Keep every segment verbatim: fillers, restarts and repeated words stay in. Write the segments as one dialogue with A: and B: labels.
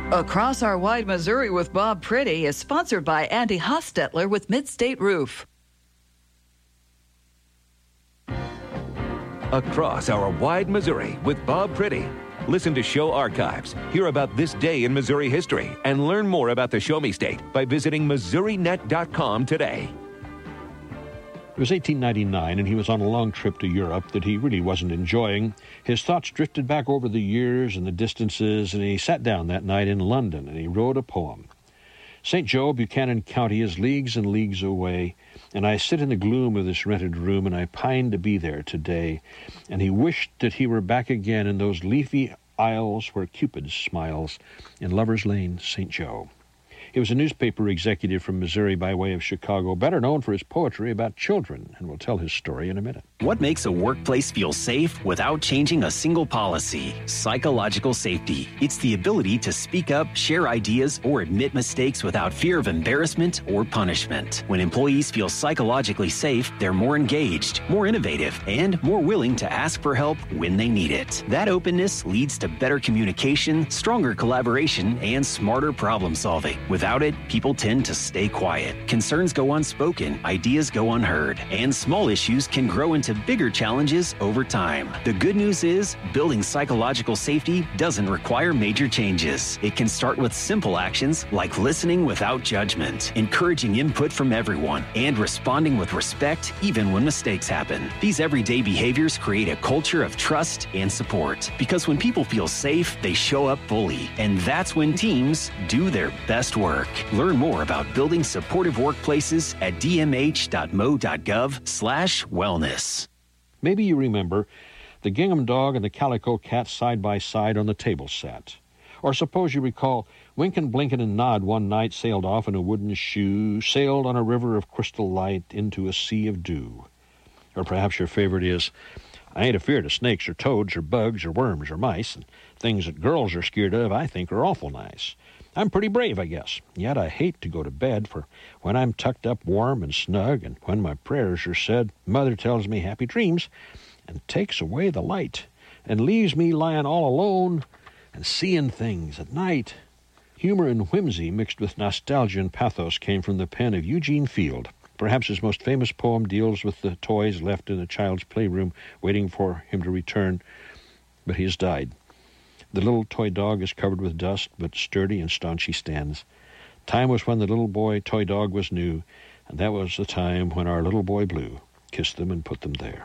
A: Across Our Wide Missouri with Bob Pretty is sponsored by Andy Hostetler with Midstate Roof.
B: Across Our Wide Missouri with Bob Pretty. Listen to show archives, hear about this day in Missouri history, and learn more about the Show Me State by visiting Missouri Net dot com today.
C: It was eighteen ninety-nine, and he was on a long trip to Europe that he really wasn't enjoying. His thoughts drifted back over the years and the distances, and he sat down that night in London, and he wrote a poem. Saint Joe, Buchanan County, is leagues and leagues away, and I sit in the gloom of this rented room, and I pine to be there today. And he wished that he were back again in those leafy aisles where Cupid smiles, in Lover's Lane, Saint Joe. He was a newspaper executive from Missouri by way of Chicago, better known for his poetry about children, and we'll tell his story in a minute.
D: What makes a workplace feel safe without changing a single policy? Psychological safety. It's the ability to speak up, share ideas, or admit mistakes without fear of embarrassment or punishment. When employees feel psychologically safe, they're more engaged, more innovative, and more willing to ask for help when they need it. That openness leads to better communication, stronger collaboration, and smarter problem solving. Without it, people tend to stay quiet. Concerns go unspoken, ideas go unheard, and small issues can grow into bigger challenges over time. The good news is, building psychological safety doesn't require major changes. It can start with simple actions like listening without judgment, encouraging input from everyone, and responding with respect even when mistakes happen. These everyday behaviors create a culture of trust and support. Because when people feel safe, they show up fully, and that's when teams do their best work. Learn more about building supportive workplaces at d m h dot m o dot gov slash wellness.
C: Maybe you remember the gingham dog and the calico cat side by side on the table set. Or suppose you recall Wynken, Blynken, and Nod one night sailed off in a wooden shoe, sailed on a river of crystal light into a sea of dew. Or perhaps your favorite is, I ain't afeard of snakes or toads or bugs or worms or mice, and things that girls are scared of I think are awful nice. I'm pretty brave, I guess, yet I hate to go to bed, for when I'm tucked up warm and snug, and when my prayers are said, Mother tells me happy dreams, and takes away the light, and leaves me lying all alone, and seeing things at night. Humor and whimsy mixed with nostalgia and pathos came from the pen of Eugene Field. Perhaps his most famous poem deals with the toys left in a child's playroom, waiting for him to return, but he has died. The little toy dog is covered with dust, but sturdy and staunch he stands. Time was when the little boy toy dog was new, and that was the time when our little boy Blue kissed them and put them there.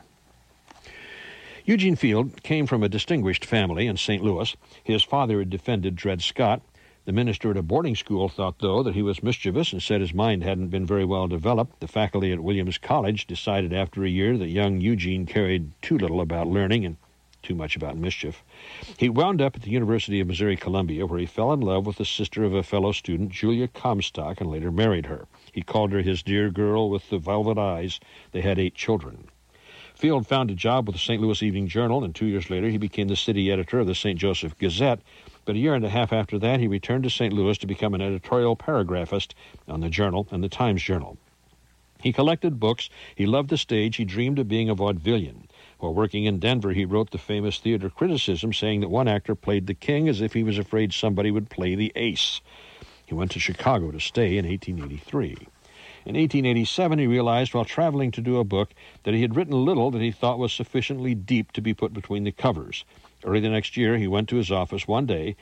C: Eugene Field came from a distinguished family in Saint Louis. His father had defended Dred Scott. The minister at a boarding school thought, though, that he was mischievous and said his mind hadn't been very well developed. The faculty at Williams College decided after a year that young Eugene cared too little about learning and too much about mischief. He wound up at the University of Missouri-Columbia, where he fell in love with the sister of a fellow student, Julia Comstock, and later married her. He called her his dear girl with the velvet eyes. They had eight children. Field found a job with the Saint Louis Evening Journal, and two years later he became the city editor of the Saint Joseph Gazette. But a year and a half after that, he returned to Saint Louis to become an editorial paragraphist on the Journal and the Times Journal. He collected books. He loved the stage. He dreamed of being a vaudevillian. While working in Denver, he wrote the famous theater criticism, saying that one actor played the king as if he was afraid somebody would play the ace. He went to Chicago to stay in eighteen eighty-three. In eighteen eighty-seven, he realized while traveling to do a book that he had written little that he thought was sufficiently deep to be put between the covers. Early the next year, he went to his office one day,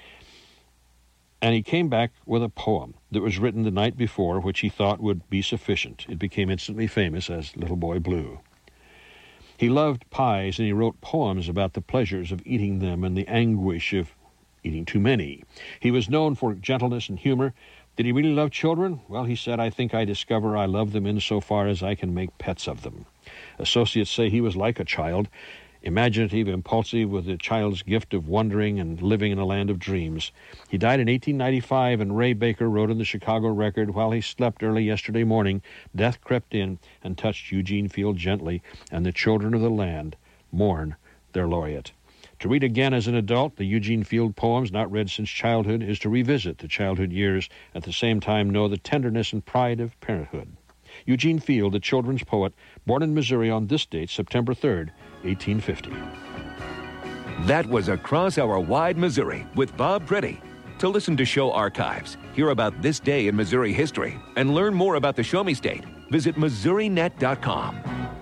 C: and he came back with a poem that was written the night before, which he thought would be sufficient. It became instantly famous as Little Boy Blue. He loved pies, and he wrote poems about the pleasures of eating them and the anguish of eating too many. He was known for gentleness and humor. Did he really love children? Well, he said, I think I discover I love them insofar as I can make pets of them. Associates say he was like a child, imaginative, impulsive, with a child's gift of wondering and living in a land of dreams. He died in eighteen ninety-five, and Ray Baker wrote in the Chicago Record, while he slept early yesterday morning, death crept in and touched Eugene Field gently, and the children of the land mourn their laureate. To read again as an adult the Eugene Field poems not read since childhood is to revisit the childhood years, at the same time know the tenderness and pride of parenthood. Eugene Field, the children's poet, born in Missouri on this date, September third, eighteen fifty.
B: That was Across Our Wide Missouri with Bob Pretty. To listen to show archives, hear about this day in Missouri history, and learn more about the Show Me State, visit Missouri Net dot com.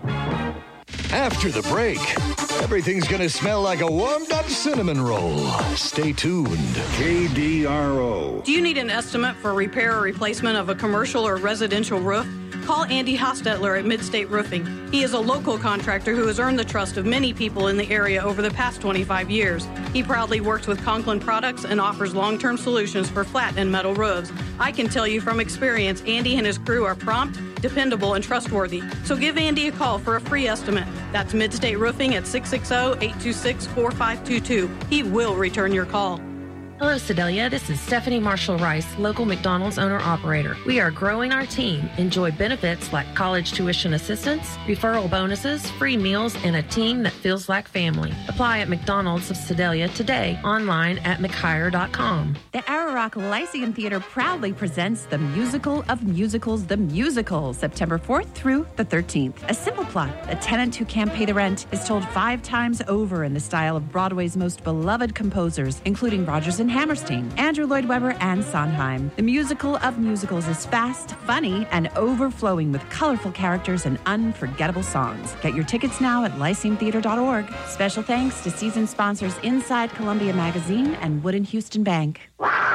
E: After the break, everything's going to smell like a warmed-up cinnamon roll. Stay tuned. K D R O.
F: Do you need an estimate for repair or replacement of a commercial or residential roof? Call Andy Hostetler at Midstate Roofing. He is a local contractor who has earned the trust of many people in the area over the past twenty-five years. He proudly works with Conklin Products and offers long-term solutions for flat and metal roofs. I can tell you from experience, Andy and his crew are prompt, dependable, and trustworthy. So give Andy a call for a free estimate. That's Midstate Roofing at six six zero, eight two six, four five two two. He will return your call.
G: Hello, Sedalia. This is Stephanie Marshall-Rice, local McDonald's owner-operator. We are growing our team. Enjoy benefits like college tuition assistance, referral bonuses, free meals, and a team that feels like family. Apply at McDonald's of Sedalia today, online at mchire dot com.
H: The Ararock Lyceum Theater proudly presents the musical of musicals, The Musical, September fourth through the thirteenth. A simple plot. A tenant who can't pay the rent is told five times over in the style of Broadway's most beloved composers, including Rodgers and Hammerstein, Andrew Lloyd Webber, and Sondheim. The musical of musicals is fast, funny, and overflowing with colorful characters and unforgettable songs. Get your tickets now at lyceum theater dot org. Special thanks to season sponsors Inside Columbia Magazine and Wood and Houston Bank.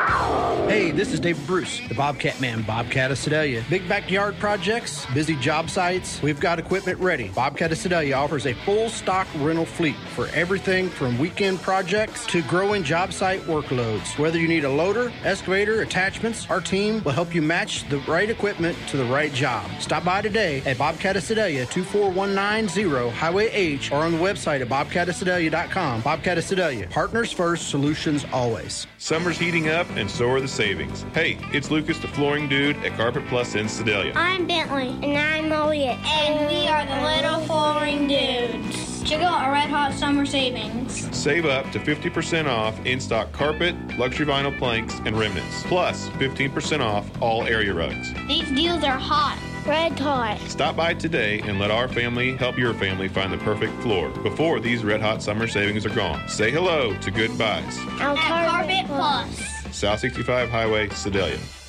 I: Hey, this is David Bruce, the Bobcat Man, Bobcat of Sedalia. Big backyard projects, busy job sites, we've got equipment ready. Bobcat of Sedalia offers a full stock rental fleet for everything from weekend projects to growing job site workloads. Whether you need a loader, excavator, attachments, our team will help you match the right equipment to the right job. Stop by today at Bobcat of Sedalia, two four one nine zero Highway H, or on the website at bobcat of sedalia dot com. Bobcat of Sedalia, partners first, solutions always.
J: Summer's heating up, and so are the savings. Hey, it's Lucas, the flooring dude at Carpet Plus in Sedalia.
K: I'm Bentley. And I'm Elliot. And we are the Little Flooring Dudes. Check out our Red Hot Summer Savings.
J: Save up to fifty percent off in-stock carpet, luxury vinyl planks, and remnants. Plus fifteen percent off all area rugs.
K: These deals are hot. Red Hot.
J: Stop by today and let our family help your family find the perfect floor before these Red Hot Summer Savings are gone. Say hello to Good Buys.
K: At Carpet Plus.
J: South sixty-five Highway, Sedalia.